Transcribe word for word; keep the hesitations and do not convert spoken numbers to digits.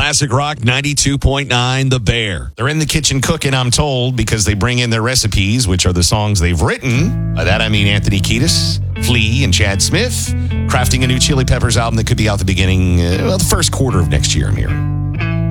Classic Rock ninety-two point nine, The Bear. They're in the kitchen cooking, I'm told, because they bring in their recipes, which are the songs they've written. By that, I mean Anthony Kiedis, Flea, and Chad Smith, crafting a new Chili Peppers album that could be out the beginning, uh, well, the first quarter of next year, I'm hearing.